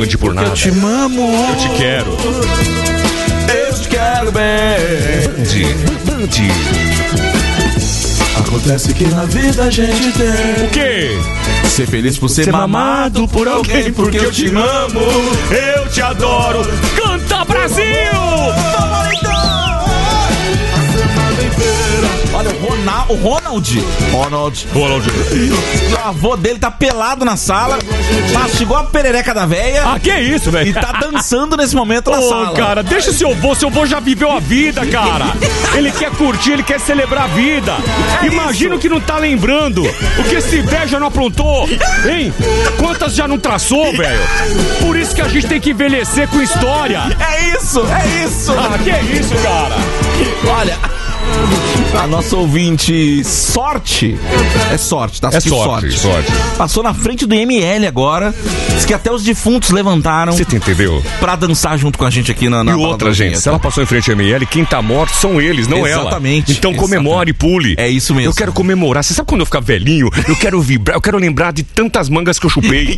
Band por nada. Eu te amo. Eu te quero. Eu te quero bem. Band. Acontece que na vida a gente tem O quê? ser feliz por ser mamado por alguém, porque eu te amo. Eu te adoro. Canta, Brasil! Vamos então! Olha, o Ronald. O avô dele tá pelado na sala, mastigou a perereca da véia. Ah, que isso, velho? E tá dançando nesse momento na sala. Cara, deixa o seu avô já viveu a vida, cara. Ele quer curtir, ele quer celebrar a vida. Imagina o que não tá lembrando. O que esse velho já não aprontou, hein? Quantas já não traçou, velho? Por isso que a gente tem que envelhecer com história. É isso. Ah, que isso, cara? Olha, a nossa ouvinte Sorte, é Sorte, tá? É sorte. Passou na frente do ML agora. Diz que até os defuntos levantaram Você entendeu? pra dançar junto com a gente aqui na E balada outra, da gente, vinheta. se ela passou em frente ao ML, quem tá morto são eles, não ela. Exatamente. Então comemore e pule. É isso mesmo. Eu quero comemorar. Você sabe quando eu ficar velhinho? Eu quero vibrar, eu quero lembrar de tantas mangas que eu chupei.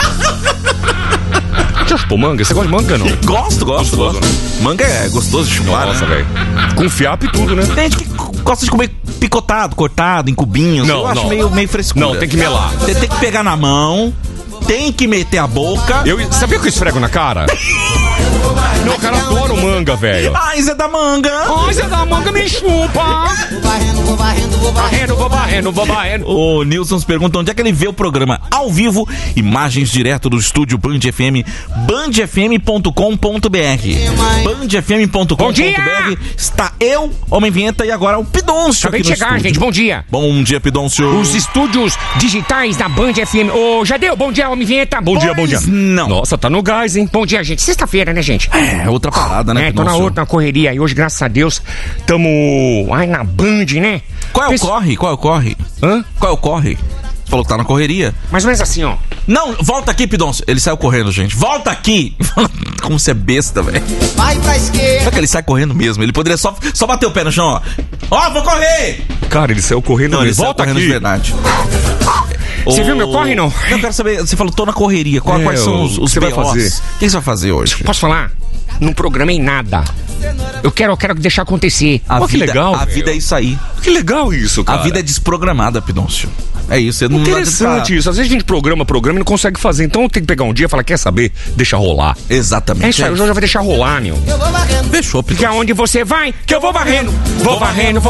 Já chupou manga? Você gosta de manga, não? Gosto. Gostoso, né? Manga é gostoso de chupar, Nossa, né? velho. Com fiapo e tudo, né? Tem gente que gosta de comer picotado, cortado, em cubinhos. Não, eu acho não. meio frescura. Não, tem que melar. Você tem que pegar na mão, tem que meter a boca. Sabia que eu esfrego na cara? Não, o cara adora o manga, velho. Ai, Zé da Manga. Ai, Zé da Manga me chupa. Vou varrendo. O Nilson se pergunta onde é que ele vê o programa ao vivo, imagens direto do estúdio Band FM, bandfm.com.br. Bom dia! bandfm.com.br. Está eu, Homem Vinheta, e agora o Pidoncio. Acabei aqui de no chegar, estúdio. gente. Bom dia. Bom dia, Pidoncio. Os estúdios digitais da Band FM. Ô, Jadeu, bom dia, Homem Vinheta. Bom dia. Não. Nossa, tá no gás, hein? Bom dia, gente. Sexta-feira, né, gente? É outra parada, né, Tô na Pidoncio? outra, na correria. E hoje, graças a Deus, tamo... Ai, na Band, né? Qual é o corre? Hã? Qual é o corre? Você falou que tá na correria. Mais ou menos assim, ó. Não, volta aqui, Pidoncio. Ele saiu correndo, gente. Volta aqui. Como você é besta, velho. Vai pra esquerda. Só que ele sai correndo mesmo. Ele poderia só bater o pé no chão, ó. Ó, vou correr! Cara, ele saiu correndo Não, ele mesmo. saiu Volta correndo aqui. de verdade. Você viu meu corre, não? Eu quero saber, você falou, tô na correria. Quais são os o que você vai BOs? fazer? O que você vai fazer hoje? Posso falar? Não programei nada. Eu quero deixar acontecer. A Pô, que vida, legal, a velho. vida é isso aí. Que legal isso, cara. A vida é desprogramada, Pidoncio. É isso. Você não Interessante isso. Às vezes a gente programa e não consegue fazer. Então tem que pegar um dia e falar, quer saber? Deixa rolar. Exatamente. É isso aí, eu já vou deixar rolar, meu. Fechou, Porque Pidoncio. aonde você vai, que eu vou varrendo. Vou varrendo.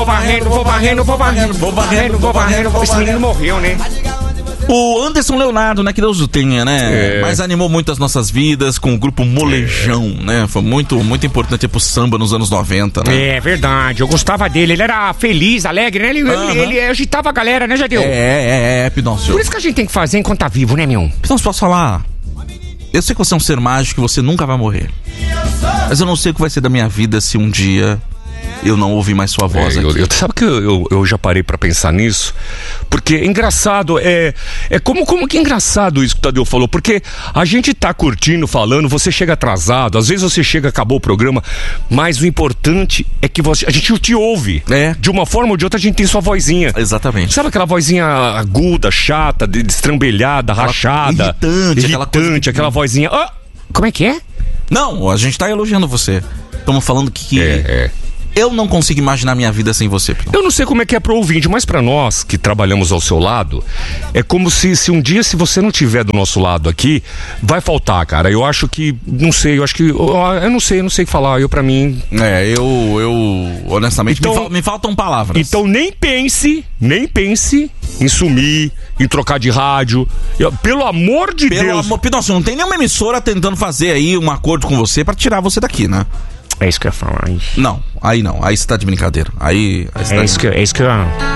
Esse menino morreu, né? O Anderson Leonardo, né? Que Deus o tenha, né? É. Mas animou muito as nossas vidas com o grupo Molejão, né? Foi muito importante pro samba nos anos 90, né? É verdade, eu gostava dele, ele era feliz, alegre, né? Ele agitava a galera, né, Jadeu? Pidoncio. Por isso que a gente tem que fazer enquanto tá vivo, né, meu? Pidoncio, posso falar? Eu sei que você é um ser mágico, que você nunca vai morrer. Mas eu não sei o que vai ser da minha vida se um dia eu não ouvir mais sua voz aqui. Sabe que eu já parei pra pensar nisso? Porque é engraçado, como que é engraçado isso que o Tadeu falou, porque a gente tá curtindo, falando, você chega atrasado, às vezes você chega, acabou o programa, mas o importante é que a gente te ouve. É. De uma forma ou de outra a gente tem sua vozinha. Exatamente. Sabe aquela vozinha aguda, chata, destrambelhada, rachada? Irritante, aquela vozinha... Ah, Como é que é? Não, a gente tá elogiando você. Estamos falando que eu não consigo imaginar minha vida sem você, Pidoncio. eu não sei como é que é pro ouvinte, mas pra nós que trabalhamos ao seu lado, é como se um dia, se você não tiver do nosso lado aqui, vai faltar, cara. Eu acho que, não sei, eu não sei falar, pra mim... Eu honestamente, Então- me faltam palavras. Então nem pense em sumir, em trocar de rádio. Pelo amor de Pelo Deus. amor, Pidoncio, não tem nenhuma emissora tentando fazer aí um acordo com você pra tirar você daqui, né? É isso que eu ia falar. Não, aí você tá de brincadeira. Aí você tá É isso que eu...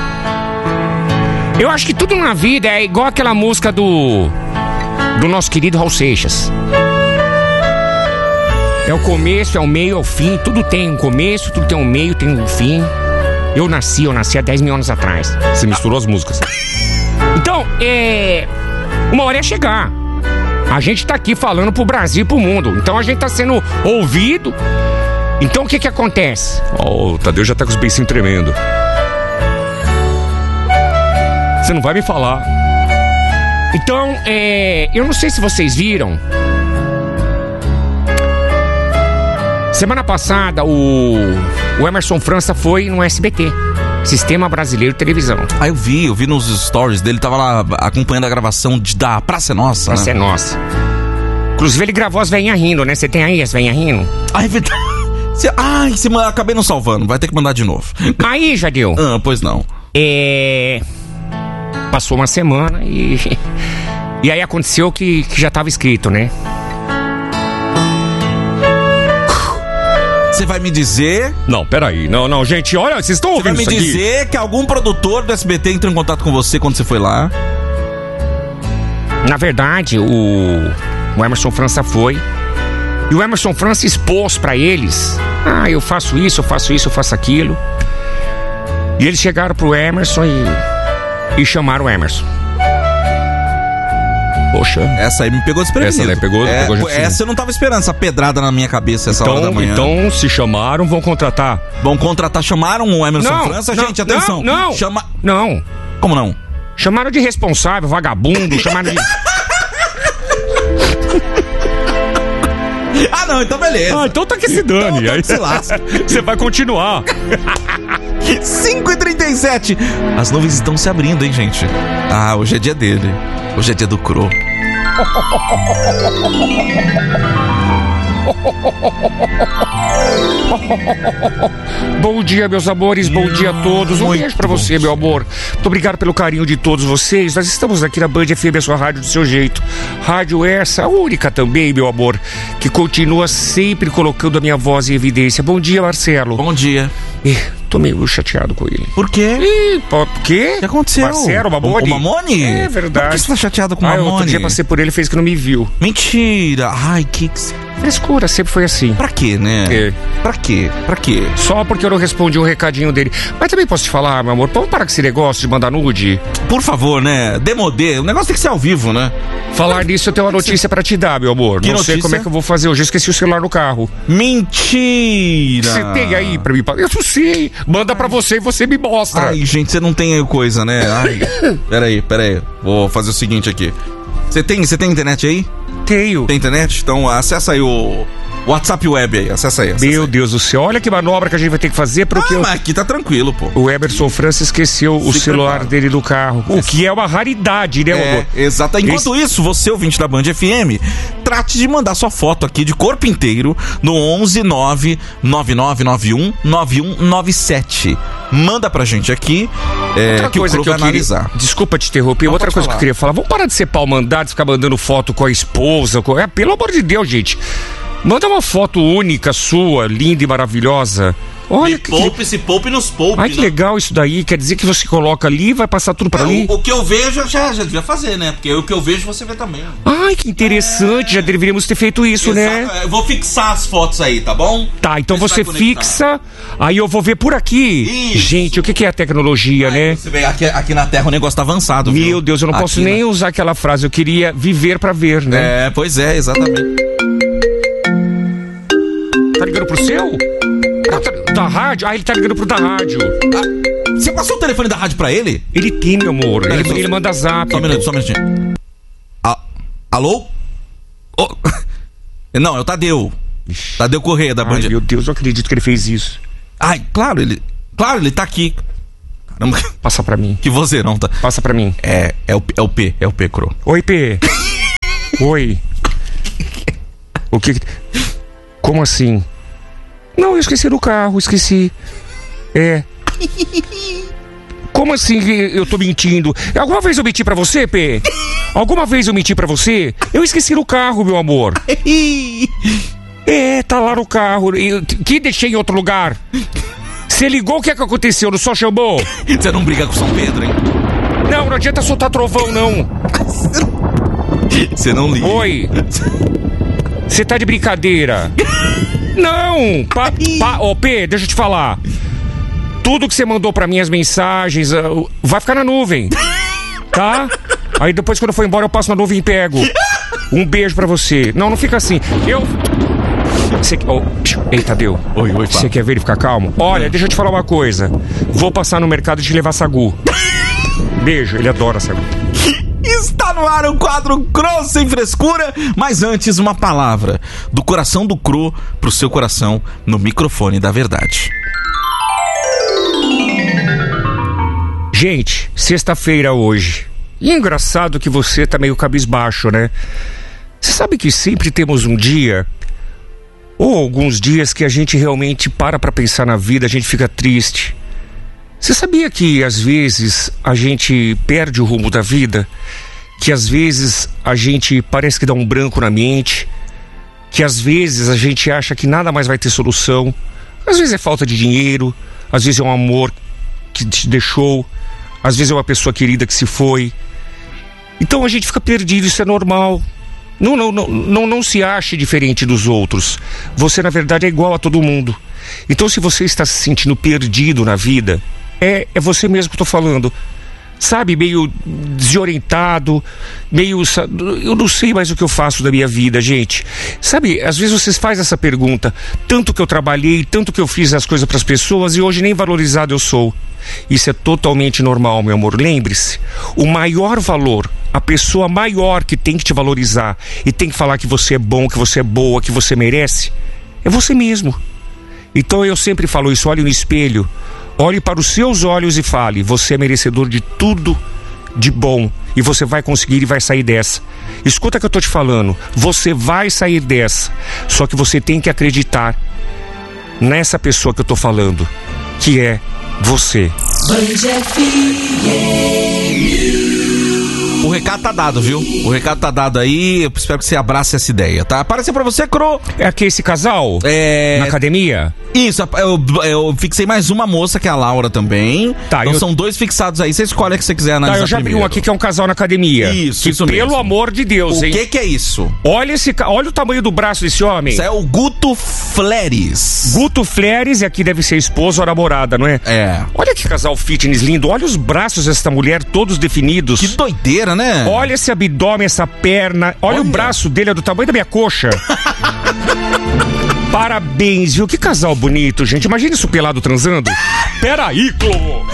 Eu acho que tudo na vida é igual aquela música do nosso querido Raul Seixas. É o começo, é o meio, é o fim. Tudo tem um começo, tudo tem um meio, tem um fim. Eu nasci há 10 mil anos atrás. Você misturou as músicas. Então, uma hora é chegar. A gente tá aqui falando pro Brasil e pro mundo. Então a gente tá sendo ouvido. Então o que acontece? O Tadeu já tá com os beicinhos tremendo. Você não vai me falar. Então, eu não sei se vocês viram, Semana passada, o Emerson França foi no SBT, Sistema Brasileiro de Televisão. Ah, eu vi nos stories dele, tava lá acompanhando a gravação da Praça é Nossa, Praça é Nossa. Inclusive ele gravou as veinhas rindo, né? Você tem aí as veinhas rindo? Ah, é verdade. Acabei não salvando, vai ter que mandar de novo. Aí, Jadeu. Pois não. Passou uma semana e aí aconteceu que já tava escrito, né? Você vai me dizer... Não, peraí. Não, gente, olha, vocês estão ouvindo isso aqui? Você vai me dizer que algum produtor do SBT entrou em contato com você quando você foi lá? Na verdade, o Emerson França foi. E o Emerson França expôs pra eles: eu faço isso, eu faço aquilo. E eles chegaram pro Emerson e chamaram o Emerson. Poxa. Essa aí me pegou desprevenido. Essa aí pegou essa eu não tava esperando, essa pedrada na minha cabeça essa hora da manhã. Então, se chamaram, vão contratar. Chamaram o Emerson França? Gente, atenção. Não. Como não? Chamaram de responsável, vagabundo, chamaram de... Não, então beleza. Então tá que se dane. Aí se lasca. Você vai continuar. 5h37. As nuvens estão se abrindo, hein, gente? Hoje é dia dele. Hoje é dia do Cro. Bom dia, meus amores, bom dia a todos. Um beijo pra você, meu amor. Muito obrigado pelo carinho de todos vocês. Nós estamos aqui na Band FM, a sua rádio do seu jeito. Rádio essa, única também, meu amor, que continua sempre colocando a minha voz em evidência. Bom dia, Marcelo. Bom dia. Tô meio chateado com ele. Por quê? Por quê? O que aconteceu? Marcelo, Mamone? O Mamone? É verdade. Por que você tá chateado com o Mamone? Outro dia passei por ele e fez que não me viu. Mentira. Que... Frescura, sempre foi assim. Pra quê, né? Pra quê? Só porque eu não respondi um recadinho dele. Mas também posso te falar, meu amor, vamos parar com esse negócio de mandar nude? Por favor, né? Demodê. O negócio tem que ser ao vivo, né? Falar nisso, eu tenho uma notícia pra te dar, meu amor. Não sei como é que eu vou fazer hoje. Eu esqueci o celular no carro. Mentira! Você tem aí pra mim? Eu não sei. Manda pra você e você me mostra. Gente, você não tem aí coisa, né? Peraí. Vou fazer o seguinte aqui. Você tem internet aí? Tenho. Tem internet? Então acessa aí o WhatsApp Web aí. Acessa aí. Meu Deus do céu. Olha que manobra que a gente vai ter que fazer porque... mas aqui tá tranquilo, pô. O Emerson França esqueceu o celular dele do carro. O que é uma raridade, né, amor? Exato. Enquanto isso, você, ouvinte da Band FM, trate de mandar sua foto aqui de corpo inteiro no 11 99991 9197. Manda pra gente aqui que o Cro vai analisar. Desculpa te interromper. Outra coisa que eu queria falar. Vamos parar de ser pau mandado, ficar mandando foto com a esposa. Pelo amor de Deus, gente. Manda uma foto única sua, linda e maravilhosa. Olha se poupe nos poupe. Ai, que legal isso daí. Quer dizer que você coloca ali e vai passar tudo pra ali? O que eu vejo já devia fazer, né? Porque o que eu vejo você vê também. Ai, que interessante. Já deveríamos ter feito isso, né? Eu vou fixar as fotos aí, tá bom? Tá, então você fixa. Aí eu vou ver por aqui. Isso. Gente, o que é a tecnologia, né? Você vê, aqui na Terra o negócio tá avançado, viu? Meu Deus, eu não posso nem usar aquela frase. Eu queria viver pra ver, né? Pois é, exatamente. Tá ligando pro seu? Da rádio? Ele tá ligando pro da rádio. Você passou o telefone da rádio pra ele? Ele tem, meu amor. Ele manda zap. Só um minutinho. Alô? Não, é o Tadeu. Tadeu Correia da Band. Meu Deus, eu acredito que ele fez isso. Claro, ele tá aqui. Caramba. Passa pra mim. Que você não tá. Passa pra mim. É o P, Cro. Oi, P. Oi. O que... Como assim? Não, eu esqueci do carro, esqueci. Como assim eu tô mentindo? Alguma vez eu menti pra você, P? Alguma vez eu menti pra você? Eu esqueci no carro, meu amor. Tá lá no carro. Que deixei em outro lugar? Você ligou, o que é que aconteceu? Não só chamou? Você não briga com São Pedro, hein? Não adianta soltar trovão, não. Você não liga. Oi. Você tá de brincadeira. Não! P, deixa eu te falar. Tudo que você mandou pra mim, as mensagens, vai ficar na nuvem. Tá? Aí depois, quando eu for embora, eu passo na nuvem e pego. Um beijo pra você. Não fica assim. Ei, Tadeu. Oi, você quer ver ele ficar calmo? Olha, deixa eu te falar uma coisa. Vou passar no mercado e te levar sagu. Beijo, ele adora sagu. Está no no ar o quadro Cro Sem Frescura, mas antes uma palavra do coração do Cro pro seu coração no microfone da verdade. Gente, sexta-feira hoje. E é engraçado que você tá meio cabisbaixo, né? Você sabe que sempre temos um dia, ou alguns dias, que a gente realmente para pra pensar na vida, a gente fica triste. Você sabia que às vezes a gente perde o rumo da vida? Que às vezes a gente parece que dá um branco na mente? Que às vezes a gente acha que nada mais vai ter solução? Às vezes é falta de dinheiro, às vezes é um amor que te deixou, às vezes é uma pessoa querida que se foi. Então a gente fica perdido, isso é normal. Não se ache diferente dos outros. Você na verdade é igual a todo mundo. Então se você está se sentindo perdido na vida, é você mesmo que eu tô falando. Sabe, meio desorientado, eu não sei mais o que eu faço da minha vida, gente. Sabe, às vezes vocês fazem essa pergunta, tanto que eu trabalhei, tanto que eu fiz as coisas para as pessoas e hoje nem valorizado eu sou. Isso é totalmente normal, meu amor. Lembre-se, o maior valor, a pessoa maior que tem que te valorizar e tem que falar que você é bom, que você é boa, que você merece, é você mesmo. Então eu sempre falo isso, olhe no espelho, olhe para os seus olhos e fale, você é merecedor de tudo de bom e você vai conseguir e vai sair dessa. Escuta o que eu tô te falando, você vai sair dessa, só que você tem que acreditar nessa pessoa que eu tô falando, que é você. O recado tá dado, viu? O recado tá dado aí, eu espero que você abrace essa ideia, tá? Apareceu pra você, Cro. É aqui esse casal? Na academia? Isso, eu fixei mais uma moça, que é a Laura também. Tá, então são dois fixados aí, você escolhe a que você quiser analisar. Tá, eu já vi um aqui que é um casal na academia. Isso mesmo. Pelo amor de Deus, hein? O que é isso? Olha o tamanho do braço desse homem. Isso é o Guto Fleres. Guto Fleres, e aqui deve ser esposa ou namorada, não é? É. Olha que casal fitness lindo, olha os braços dessa mulher todos definidos. Que doideira, né? Olha esse abdômen, essa perna, olha o braço dele, é do tamanho da minha coxa. Parabéns, viu? Que casal bonito, gente. Imagina isso pelado transando. Peraí, Clo.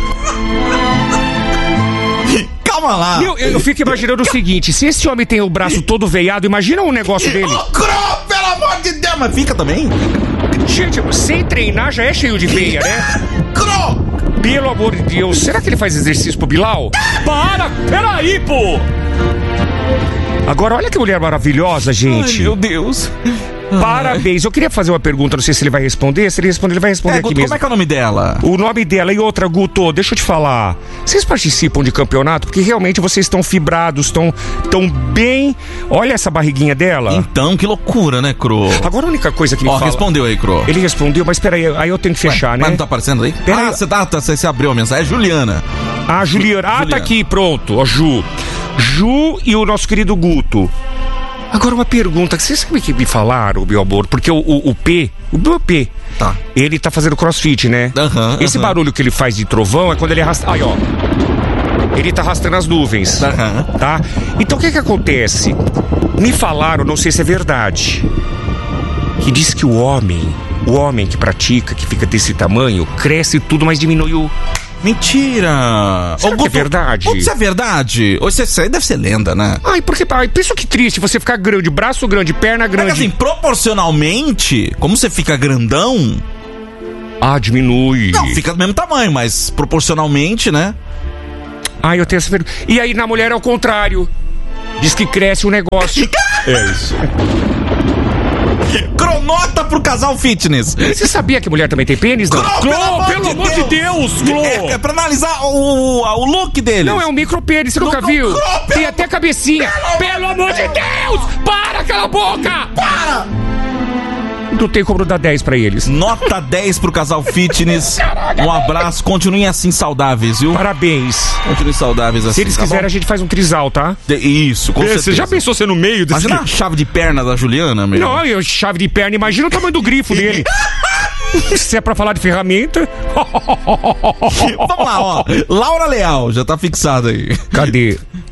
Calma lá. Eu fico imaginando o seguinte, se esse homem tem o braço todo veiado, imagina o negócio dele. Ô, Cro, pelo amor de Deus, mas fica também. Gente, sem treinar já é cheio de veia, né? Cro! Pelo amor de Deus, será que ele faz exercício pro Bilal? Para, peraí, pô. Agora, olha que mulher maravilhosa, gente. Ai, meu Deus. Parabéns. Eu queria fazer uma pergunta, não sei se ele vai responder. Se ele responder, ele vai responder aqui Guto, mesmo. como é que é o nome dela? O nome dela. E outra, Guto, deixa eu te falar. Vocês participam de campeonato? Porque realmente vocês estão fibrados, estão bem... Olha essa barriguinha dela. Então, que loucura, né, Cro? Agora a única coisa que me fala... respondeu aí, Cro. Ele respondeu, mas peraí, aí eu tenho que fechar, né? Mas não tá aparecendo aí? Pera você abriu a mensagem. É Juliana. Juliana. Juliana. Tá aqui, pronto. Ó, Ju e o nosso querido Guto. Agora uma pergunta, vocês sabem que me falaram, meu amor? Porque o P, tá. Ele tá fazendo crossfit, né? Esse barulho que ele faz de trovão é quando ele arrasta... Aí, ó. Ele tá arrastando as nuvens, tá? Então o que acontece? Me falaram, não sei se é verdade, que diz que o homem que pratica, que fica desse tamanho, cresce tudo, mas diminui o... Mentira! Será que é verdade? Isso é verdade? Ou isso aí deve ser lenda, né? Pensa que triste você ficar grande, braço grande, perna grande. Mas assim, proporcionalmente, como você fica grandão... diminui. Não, fica do mesmo tamanho, mas proporcionalmente, né? Eu tenho essa pergunta. E aí na mulher é o contrário. Diz que cresce o negócio. É isso. Cronota pro casal fitness. Você sabia que mulher também tem pênis, não? Cro, pelo amor de Deus, Cro. É pra analisar o look dele. Não, é um micropênis, você nunca viu? Tem até cabecinha. Pelo amor de Deus! Para, cala a boca! Para! Não tem como dar 10 pra eles. Nota 10 pro casal fitness. Um abraço, continuem assim saudáveis, viu? Parabéns. Continuem saudáveis assim. Se eles quiserem, a gente faz um trisal, tá? Isso, com certeza. Você já pensou ser no meio desse... Imagina a chave de perna da Juliana, meu. Não, chave de perna, imagina o tamanho do grifo dele. Se é pra falar de ferramenta... Vamos lá, ó. Laura Leal, já tá fixada aí. Cadê?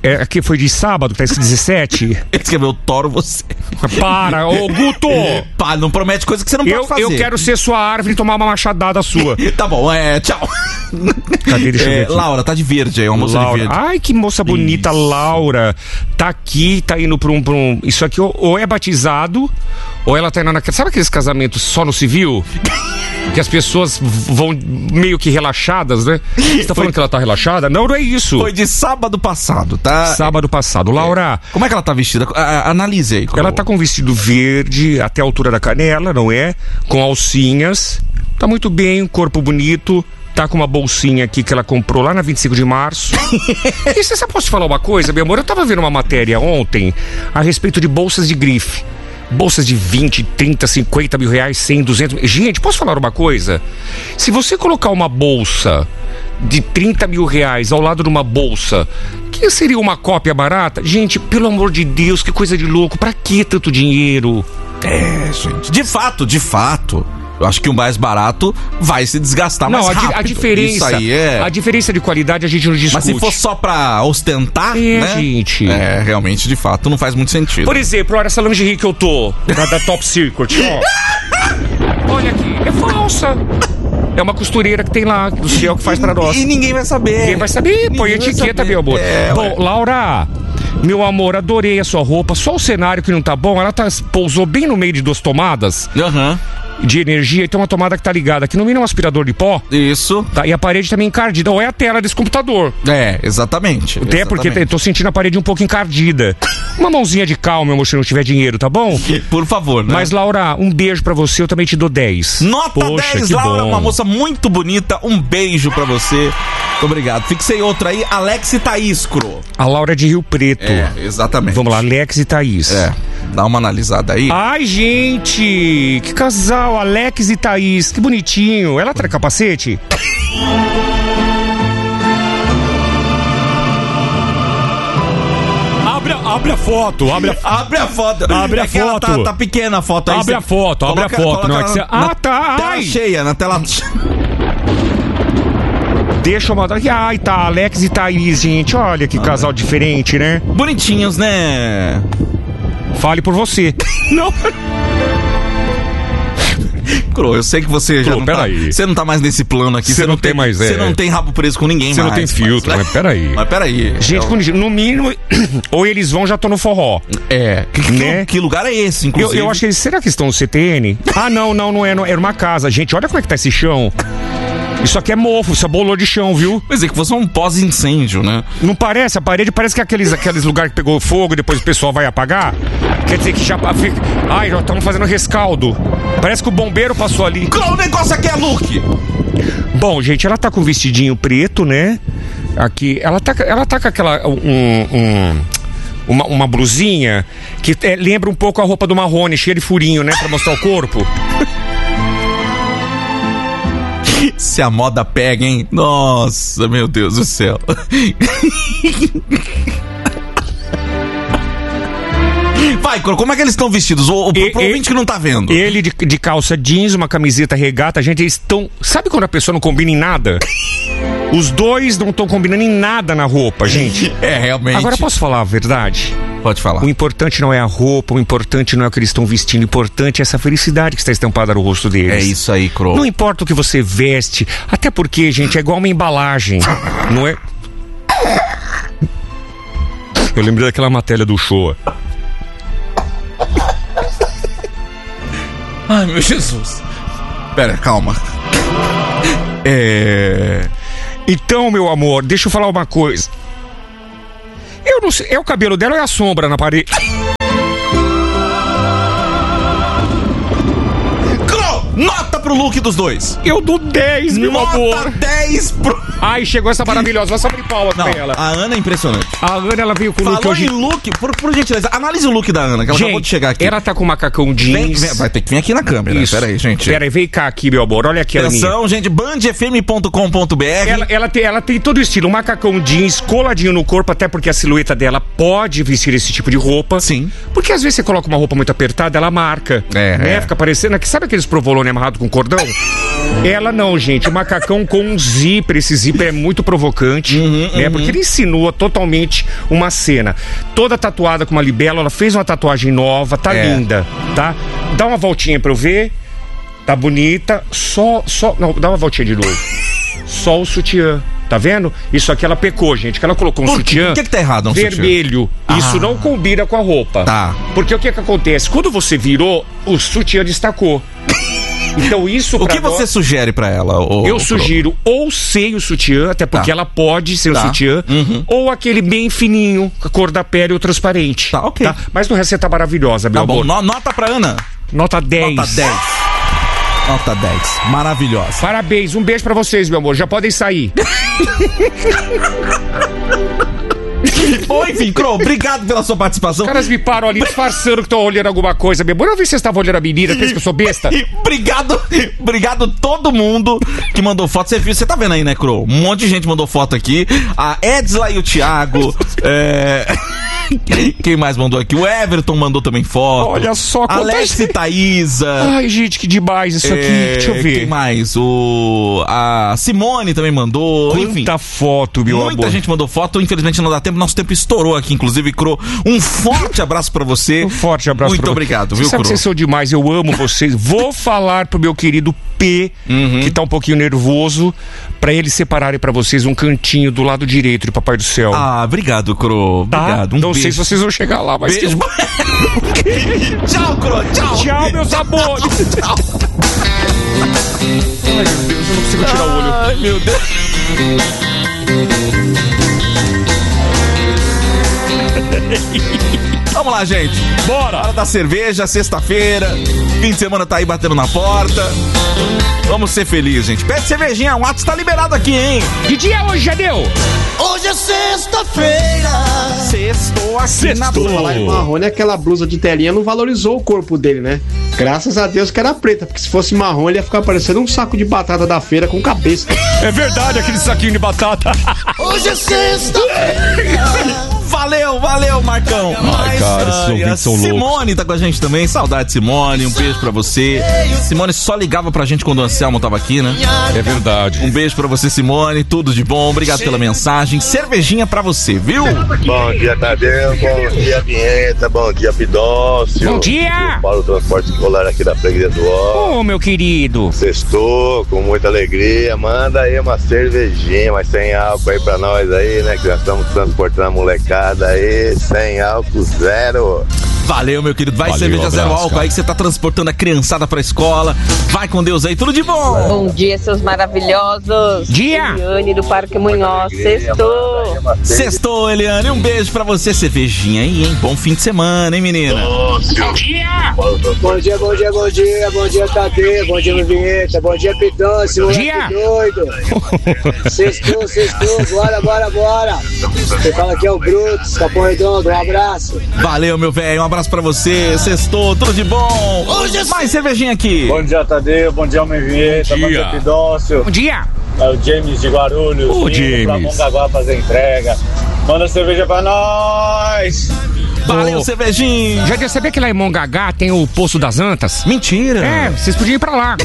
Aqui foi de sábado, tá escrito 17. Ele escreveu Toro você. Para, ô Guto! Pá, não promete coisa que você não pode fazer. Eu quero ser sua árvore e tomar uma machadada sua. Tá bom, tchau. Cadê? Deixa eu ver aqui. Laura, tá de verde aí, uma moça de verde. Ai, que moça bonita, isso. Laura. Tá aqui, tá indo pra um... Isso aqui ou é batizado, ou ela tá indo naquele... Sabe aqueles casamentos só no civil? Que as pessoas vão meio que relaxadas, né? Você tá falando que ela tá relaxada? Não, não é isso. Foi de sábado passado, tá? Sábado passado. Laura... Como é que ela tá vestida? Analise aí. Ela tá com um vestido verde até a altura da canela, não é? Com alcinhas. Tá muito bem, corpo bonito. Tá com uma bolsinha aqui que ela comprou lá na 25 de março. E você posso te falar uma coisa, meu amor? Eu tava vendo uma matéria ontem a respeito de bolsas de grife. Bolsas de 20, 30, 50 mil reais, 100, 200... Gente, posso falar uma coisa? Se você colocar uma bolsa de 30 mil reais ao lado de uma bolsa que seria uma cópia barata, gente, pelo amor de Deus, que coisa de louco. Pra que tanto dinheiro? Gente, de fato. Eu acho que o mais barato vai se desgastar mais rápido. A diferença, isso aí a diferença de qualidade a gente não discute. Mas se for só pra ostentar, né? Gente. Realmente, de fato, não faz muito sentido. Por exemplo, olha essa lingerie que eu tô, da Top Secret, ó. Olha aqui, é falsa. É uma costureira que tem lá, do céu, que faz pra nós. E ninguém vai saber. Ninguém vai saber, põe etiqueta, meu amor. Bom, Laura... Meu amor, adorei a sua roupa. Só o cenário que não tá bom. Ela pousou bem no meio de duas tomadas de energia. E tem uma tomada que tá ligada aqui no mínimo, um aspirador de pó. Isso. Tá, e a parede também encardida. Ou é a tela desse computador. Exatamente. Até porque tô sentindo a parede um pouco encardida. Uma mãozinha de calma, meu amor, se não tiver dinheiro, tá bom? Por favor, né? Mas, Laura, um beijo pra você. Eu também te dou 10. Nota Poxa, 10, que Laura. bom. Uma moça muito bonita. Um beijo pra você. Muito obrigado. Fixei outra aí. Alex e Thaís, Cro. A Laura é de Rio Preto. Exatamente. Vamos lá, Alex e Thaís. Dá uma analisada aí. Ai, gente, que casal, Alex e Thaís, que bonitinho. Ela tá de capacete? Abre a foto, abre a foto. Tá pequena a foto aí. Abre a foto. Não é que você... tá. Tela cheia, na tela... Deixa eu mandar aqui. Ai, tá, Alex e Thaís, gente. Olha que casal diferente, né? Bonitinhos, né? Fale por você. Não. Cro, eu sei que você já não tá... Você não tá mais nesse plano aqui. Você não tem mais... Você não tem rabo preso com ninguém mais. Você não tem filtro, mas peraí. Mas peraí. Gente, no mínimo... Ou eles vão, já estão no forró. Que lugar é esse, inclusive? Eu acho que eles... Será que estão no CTN? Não é. Era uma casa. Gente, olha como é que tá esse chão. Isso aqui é mofo, isso é bolor de chão, viu? Mas é que fosse um pós-incêndio, né? Não parece? A parede parece que é aqueles lugares que pegou fogo e depois o pessoal vai apagar. Quer dizer que já fica... Ai, já estamos fazendo rescaldo. Parece que o bombeiro passou ali. O negócio aqui é look! Bom, gente, ela tá com um vestidinho preto, né? Aqui, ela tá com aquela... Uma blusinha que lembra um pouco a roupa do Marrone, cheia de furinho, né? Pra mostrar o corpo. Se a moda pega, hein? Nossa, meu Deus do céu. Vai, como é que eles estão vestidos? O ouvinte que não tá vendo. Ele de calça jeans, uma camiseta regata. Gente, eles estão... Sabe quando a pessoa não combina em nada? Os dois não estão combinando em nada na roupa, gente. Realmente. Agora, posso falar a verdade? Pode falar. O importante não é a roupa, o importante não é o que eles estão vestindo, o importante é essa felicidade que está estampada no rosto deles. É isso aí, Cro. Não importa o que você veste, até porque, gente, é igual uma embalagem, não é? Eu lembrei daquela matéria do show. Ai, meu Jesus. Pera, calma. Então, meu amor, deixa eu falar uma coisa. Eu não sei, é o cabelo dela ou é a sombra na parede? Nota pro look dos dois. Eu dou 10, meu amor. Nota 10 pro... Ai, chegou essa maravilhosa. Vai só de palmas pra ela. A Ana é impressionante. A Ana, ela veio com o look Falou hoje. em look, por gentileza, analise o look da Ana, que ela acabou de chegar aqui. Ela tá com macacão jeans. Vai ter que vir aqui na câmera. Isso. Pera aí, gente. Pera aí, vem cá aqui, meu amor. Olha aqui, atenção, gente, bandfm.com.br. Ela tem todo o estilo. Um macacão jeans, coladinho no corpo, até porque a silhueta dela pode vestir esse tipo de roupa. Sim. Porque às vezes você coloca uma roupa muito apertada, ela marca. Né? Fica parecendo... Sabe aqueles provolone amarrado com cordão? cordão? Ela não, gente. O macacão com um zíper. Esse zíper é muito provocante, né? Porque ele insinua totalmente uma cena. Toda tatuada com uma libélula. Ela fez uma tatuagem nova. Tá linda, tá? Dá uma voltinha pra eu ver. Tá bonita. Não, dá uma voltinha de novo. Só o sutiã. Tá vendo? Isso aqui ela pecou, gente. Que ela colocou um sutiã. Por que tá errado um vermelho. Sutiã? Isso não combina com a roupa. Tá. Porque o que acontece? Quando você virou, o sutiã destacou. Então isso o que você sugere pra ela? Eu sugiro ou sem o sutiã, até porque ela pode sem o sutiã, ou aquele bem fininho, a cor da pele ou transparente. Tá, ok. Tá? Mas no resto você tá maravilhosa, meu amor. Bom, nota pra Ana. Nota 10. Nota 10. Nota 10. Maravilhosa. Parabéns, um beijo pra vocês, meu amor. Já podem sair. Bom, enfim, Cro, obrigado pela sua participação. Os caras me param ali disfarçando que estão olhando alguma coisa, meu amor. Eu vi se vocês estavam olhando a menina, pensa que eu sou besta. Obrigado todo mundo que mandou foto. Você tá vendo aí, né, Cro? Um monte de gente mandou foto aqui. A Edsla e o Thiago. Quem mais mandou aqui? O Everton mandou também foto. Olha só, Alex e Thaísa. Ai, gente, que demais isso aqui. Deixa eu ver. Quem mais? A Simone também mandou. Quanta foto, meu amor. Muita gente mandou foto. Infelizmente não dá tempo. Nosso tempo estourou aqui, inclusive, Cro. Um forte abraço pra você. Um forte abraço. Muito obrigado, viu, Cro? Sabe que vocês são demais. Eu amo vocês. Vou falar pro meu querido P, que tá um pouquinho nervoso, pra eles separarem pra vocês um cantinho do lado direito de Papai do Céu. Ah, obrigado, Cro. Tá? Obrigado. Não sei se vocês vão chegar lá, mas... Beijo. Tchau, Cro. Tchau. Tchau, meus amores. Tchau. Ai, meu Deus, eu não consigo tirar o olho. Ai, meu Deus. Vamos lá, gente. Bora. Hora da cerveja, sexta-feira. Fim de semana tá aí batendo na porta. Vamos ser felizes, gente. Pede cervejinha, o WhatsApp tá liberado aqui, hein? Que dia é hoje, Jadeu? Hoje é sexta-feira. Sextou aqui na Blue. Falar em Marrone, aquela blusa de telinha não valorizou o corpo dele, né? Graças a Deus que era preta, porque se fosse marrom ele ia ficar parecendo um saco de batata da feira com cabeça. É verdade, aquele saquinho de batata. Hoje é sexta-feira. Valeu, Marcão. Ai, cara, esses ouvintes são loucos. Simone tá com a gente também. Saudade, Simone. Um beijo pra você. Simone só ligava pra gente quando o Anselmo tava aqui, né? É verdade. Um beijo pra você, Simone. Tudo de bom. Obrigado pela mensagem. Cervejinha pra você, viu? Bom dia, Tadeu. Bom dia, Vinheta. Bom dia, Pidócio. Bom dia. Paulo Transporte Escolar aqui da Freguesia do Ó. Ô, meu querido. Sextou com muita alegria. Manda aí uma cervejinha, mas sem álcool aí pra nós aí, né? Que nós estamos transportando a molecada aí, sem álcool, zero. Valeu, meu querido. Vai, Valeu, cerveja abraço, zero álcool cara. aí que você tá transportando a criançada pra escola. Vai com Deus aí, tudo de bom. Bom dia, seus maravilhosos. Dia. Eliane do Parque Munhoz. Sextou. Sextou, Eliane. Um beijo pra você. Cervejinha aí, hein? Bom fim de semana, hein, menina? Bom dia. Bom dia, Tadeu. Bom dia, Vinheta. Bom dia, Pidócio. Dia. Doido. Sextou. Bora. Você fala que é o Brutus, Capão Redondo. Um abraço. Valeu, meu velho. Um abraço pra você. Sextou, tudo de bom. Mais cervejinha aqui. Bom dia, Tadeu. Bom dia, Homem Vinheta. Bom dia. Pidócio. Bom dia. É o James de Guarulhos. Ô, indo James. pra Mongaguá fazer entrega. Manda cerveja pra nós. Valeu, Ô. cervejinha. Já sabia que lá em Mongagá tem o Poço das Antas? Mentira. É, vocês podiam ir pra lá.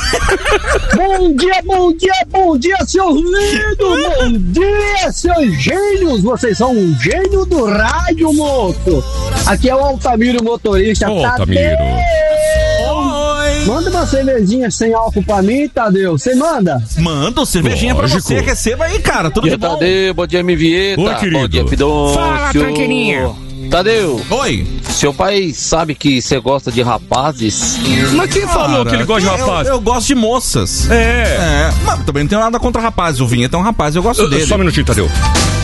Bom dia, seus lindos! Bom dia, seus gênios! Vocês são um gênio do rádio, moço! Aqui é o Altamiro, motorista. Ô, Altamiro. Oi. Manda uma cervejinha sem álcool pra mim, Tadeu. Você manda? Manda cervejinha pra Lógico. você. Receba aí, cara. Tudo de bom. Tadeu, bom dia, Vinheta. Oi, querido. Bom dia, Pidôncio. Fala, tranqueirinha. Tadeu, Oi. seu pai sabe que você gosta de rapazes? Mas quem falou que ele gosta de rapaz? Eu gosto de moças. É. Mas também não tenho nada contra rapazes. O Vinheta é um rapaz, eu gosto dele. Só um minutinho, Tadeu.